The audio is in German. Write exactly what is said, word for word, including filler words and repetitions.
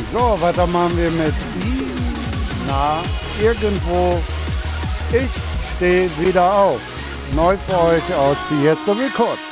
So, weiter machen wir mit I. Na, irgendwo. Ich stehe wieder auf. Neu für euch aus die Jetzt Records.